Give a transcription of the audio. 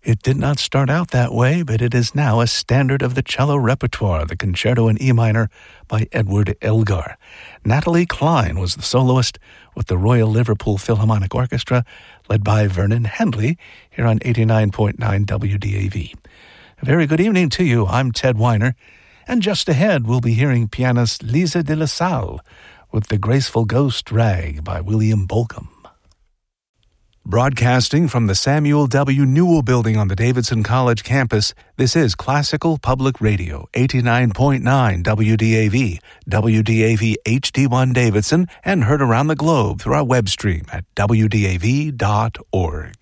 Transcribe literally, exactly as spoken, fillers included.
It did not start out that way, but it is now a standard of the cello repertoire, the Concerto in E minor by Edward Elgar. Natalie Cline was the soloist with the Royal Liverpool Philharmonic Orchestra, led by Vernon Hendley, here on eighty-nine point nine W D A V. A very good evening to you. I'm Ted Weiner, and just ahead we'll be hearing pianist Lisa de la Salle with The Graceful Ghost Rag by William Bolcom. Broadcasting from the Samuel W. Newell Building on the Davidson College campus, this is Classical Public Radio, eighty-nine point nine W D A V, W D A V H D one Davidson, and heard around the globe through our web stream at W D A V dot org.